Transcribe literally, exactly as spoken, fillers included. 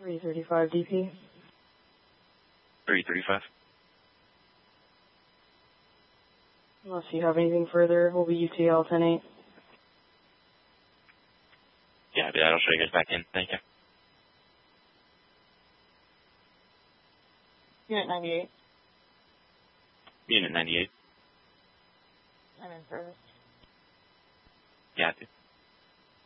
three thirty-five D P. three thirty-five. Unless you have anything further, we'll be U T L ten eight. Yeah, I'll show you guys back in. Thank you. Unit ninety-eight. Unit ninety-eight. I'm in service. Yeah, dude.